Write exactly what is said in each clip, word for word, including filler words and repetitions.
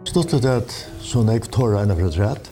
Stort det at sånn jeg tar en av rett.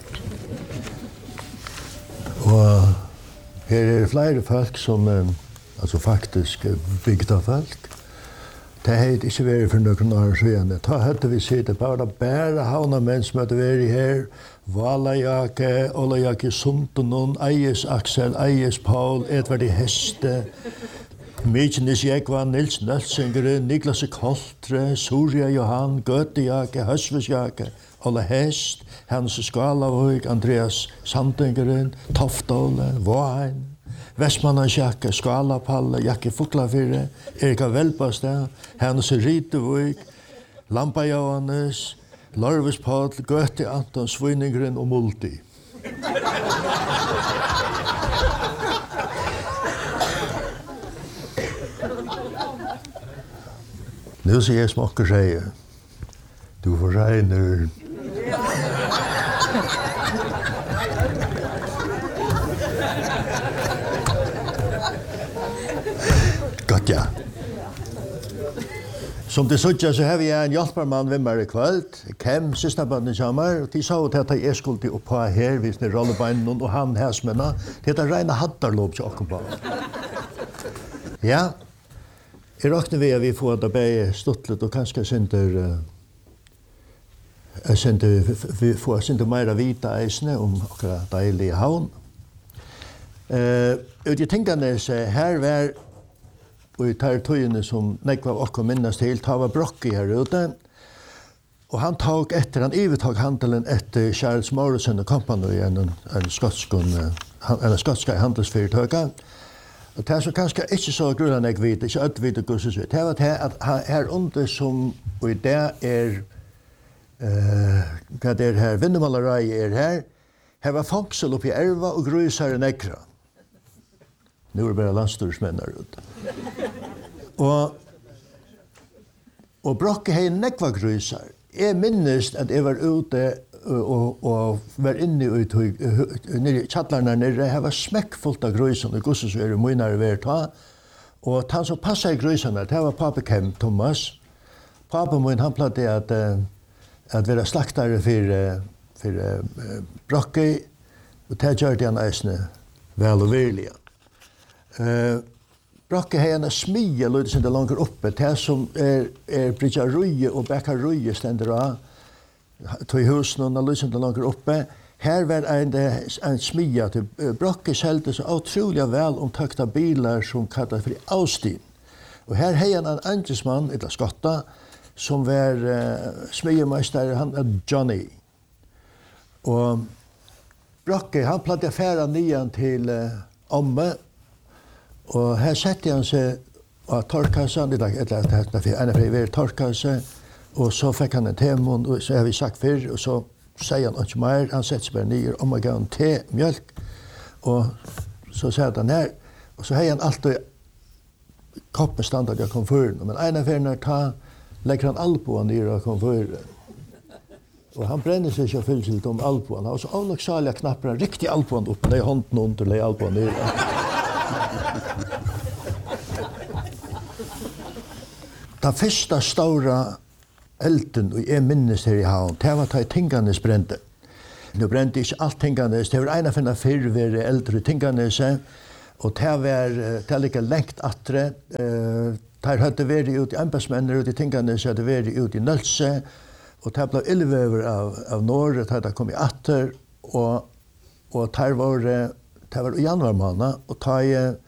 Og her er det flere folk som altså faktisk bygda folk. Det hadde ikke vært for noen år siden. Da hadde vi sittet bare bare havna menn som hadde vært her. Valajake, Olajake Suntunon, Eies Aksel, Eies Paul, Edvard i Heste, Mykines Jekvan, Nils Nølsingere, Niklas Koltre, Surya Johan, Götejake, Høsvesjake, Ola Hest, Hans Skalavøyk, Andreas Sandingeren, Toftole, Våheim, Vestmannansjakke, Skalapalle, Jakke Fuklafire, Erika Velbastad, Hans Ritevøyk, Lampa Johannes, Lorvis Paul, Göte Anton, Sviningren og Multi. Nu ser jeg smakker seg. Du får regner. Godt, ja. Som det sånn, så har vi en hjelpermann ved meg i kveld. Kem, søsterbanen kommer, og de sa at jeg skulle opp her, hvis det er rollebeinen, og han hæsmennene. Det er rene hattarlåp til åkken på. Ja. Jeg råkner vi at vi får det bare stuttlet og kanskje sender jeg sender vi får sender mer vita eisene om akkurat deilige havn. Uh, ut i tingene her var og i territoriene som nekva av okkur minnes til, ta var Brocki her ute, og han tok etter, han ivetog handelen etter Charles Morrison og Company, en, en skotskun, en skotska handelsfyrtøka. Og det er så kanskje ikke så grunnen jeg vet, ikke ødvide gusses ut. Det var det at her under som, og i det er, uh, hva det er her, vinnermalerei er her, her var fangsel oppi Erva og grusar i Nekra. Nu er det bare landstyrsmenn her ute. Og, og Brocki hei nekva grusar. Jeg minnes at jeg var ute og, og var inne i kjallarna nere. Her var smekkfullt av grusene, gusset som er i munare ved ta. Og han som passet i grusene, det var pappa Kem, Thomas. Pappa min, han platte at, at være slaktare for, for Brocki, og det gjør det han eisne vel og virkelig. Uh, Brocki har en smie løyde som det langer oppe. Det som er, er bridja røye og bekka røye stender av. Tog husen og løyde som det langer oppe. Her var en, en smie til Brocki selte så utrolig vel omtakta bilar som kallet for Austin. Og her har han en andresmann, eller skotta, som var uh, smiemeister, han er Johnny. Og Brocki, han platte affæra nian til uh, Omme. Og her sette han seg av torkassan, eller en av flere torkassan, og så fikk han en temon, og så har vi sagt før, og så sier han ikke mer, han setter seg bare nye, om han gav en te, mjölk, og så sier han her, og så har han alltid koppen standard av komfyren, men en av flere ta, legger han alboen nye av komfyren. Og han brenner seg ikke fyllsilt om alboen, og så avlagsalige knapper han riktig alboen opp, det er hånden under, det er alboen nye. Den første store elden og jeg minnes her i havn, det var da Tinganes brente. Nå brente ikke alt Tinganes, det var en av finne fyrvere eldre Tinganes, og det var, det like lengt atre. Der hadde vært ut i embetsmenner ut i Tinganes, hadde vært ut i Nølse, og det ble ildvever av, av Norge, det hadde kommet atter, og, og der var det var i januar måned, og ta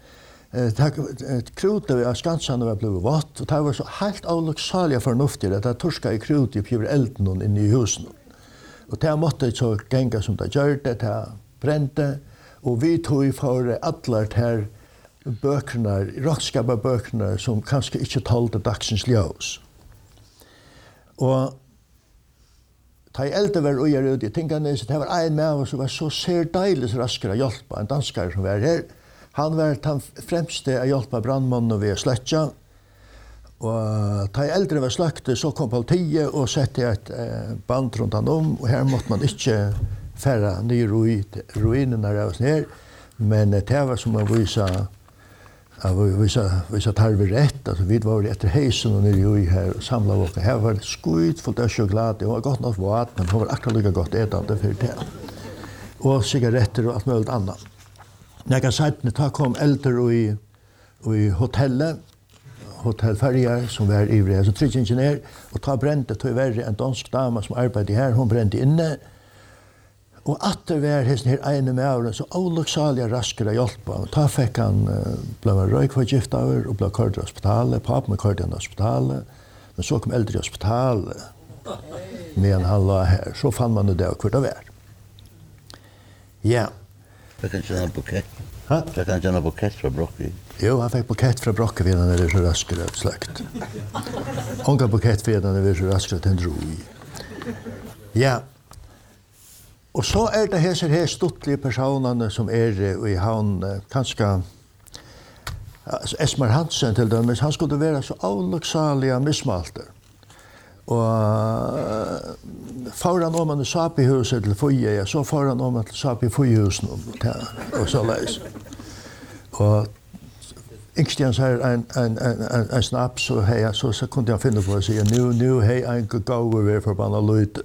i krute av skansene var blevet vått, og det var så helt avloksalige fornuftig at det torska i krute i pjøver elden inne i husen. Og det måtte så genga som det gjør det, det brente, og vi tog for alle her bøkene, rockskapet bøkene, som kanskje ikke talte dagsens ljøs. Og da jeg eldre var uger ut i Tinganes, det var en med oss som var så særdeles raskere å hjelpe, en danskere som var her. Han var den fremste å hjelpe brandmannen ved å slette. Og da jeg eldre var slakte, så kom politiet og sette et eh, band rundt han om, og her måtte man ikke færre nye ruinene av oss ned, men det var som å vise Ja, vi vi sa vi sa tar vi rätt alltså vi var efter hejsen och nere i här och samlade och här var det skit fullt av choklad det var gott något vat men det var akkurat lika gott ätande för det. Och cigaretter och allt möjligt annat. När jag sa att ta kom äldre i i hotellet hotellfärger som var ivriga så tre ingenjör och ta brände till värre en dansk dam som arbetade här hon brände inne. Og atter var hesten her ene med åren, så avloksalige raskere hjelpa. Ta fikk han, uh, ble han røykforgift over, og ble kørt i hospitalet. Papen med kørt i hospitalet. Men så kom eldre i hospitalet, men han la her. Så fann man det hvor det var. Ja. Jag kan känna bukett. Ha? Jag kan känna bukett från Brocki. Jo, han fikk bukett fra Brocki ved han er så raskere slakt. Onka bukett ved han er så raskere til en drog. Ja. Og så er det hese her stuttlige personene som er i havn, kanskje altså Esmar Hansen til dømes, han skulle være så avloksalige mismalter. Og foran om han satt i huset til Føye, ja, så foran om han satt i Føyehusen og så leis. Og Ingstjens her en, en, en, en, en snaps, så, hei, så, så kunne han finne på å si, nu, nu hei en gauver ved forbanna løytel.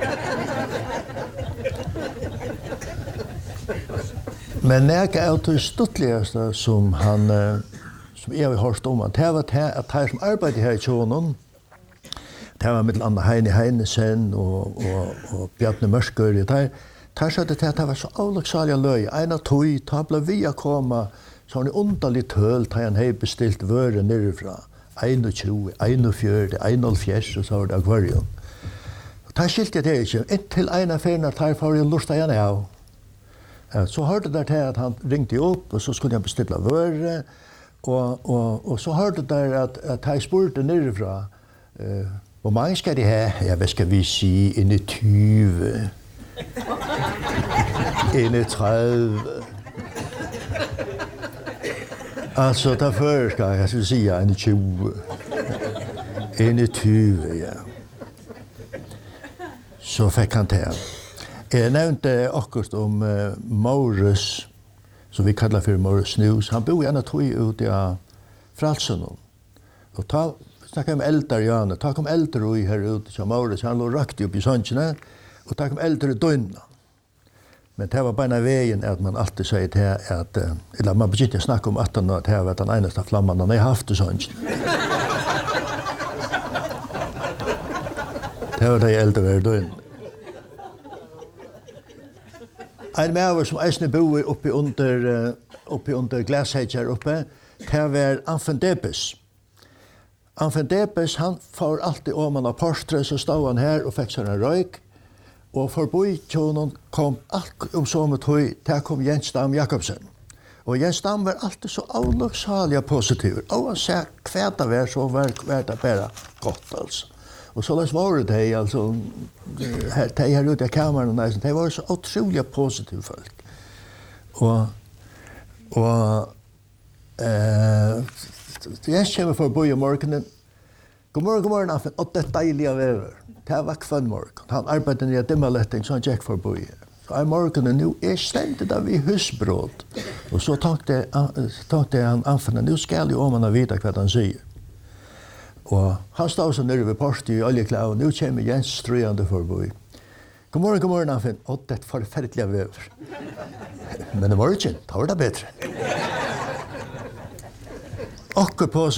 Men jeg er det stuttligaste som han, som jeg har hørt om, at det var det at de som arbeider her i Tjonen, det var mitt andre Heine Heinesen og, og, og Bjarne Mørskør, de sa det til at det var så avloksalige løy. En av tog, da ble vi å komme, så han er underlig tøl, da han har bestilt vøre nerifra. tjueen, einogfjøruti, einoghalvfjerds, og så var det akvarium. Da skilte jeg det ikke, inntil en av ferien, da får jeg lust igjen av. Ja, så hørte det til at han ringte opp, og så skulle han bestille vøre, og, og, og så hørte det at, at jeg spurte nerifra, uh, hvor mange skal de ha? Ja, hvad skal vi sige? En i tyve. En i tredive. Altså, derfor skal jeg skal sige en i tyve. En i tyve, ja. Så fik han til. Jeg nevnte akkurat om uh, Maurus, som vi kallar for Maurus News. Han bor gjerne tog ut av Fralsen. Og ta, snakket om eldre, Janne. Ta kom eldre i her ute som Maurus. Han lå rakt opp i sønskene, og ta kom eldre døgnet. Men det var bare veien at man alltid sier til at, uh, eller man begynte å snakke om at han at det var den eneste flammen han har haft i sønskene. Det var de eldre døgnet. En maver som eisne bor uppe under, uppe under Glashage her uppe, det var Amfendebes. Amfendebes, han får alltid om han av Porstre, så stod han her og fikk seg en røyk, og forboi tjonen kom alt om så med tøy, der kom Jens Dam Jakobsen. Og Jens Dam var alltid så avloksalige positiv. Og han sa hva det var, så var det bare godt, altså. Og så las var det alltså här de här ute i kameran och det var så otroligt positivt folk. Och och eh jag kommer för boy morgonen. God morgon, god morgon afton och det dejliga väder. Det var kvann morgon. Han arbetade i dimmaletting så han gick för boy. Så I morgonen nu är ständigt där vi husbröd. Och så tänkte tänkte han afton nu ska jag ju om han vita vad han säger. Og han stod så nere ved porten i oljeklær, og nå kommer Jens strøyende forboi. God morgen, god morgen, han finner, å, det er forferdelig vever. Men i morgen, da var det bedre. Akkur på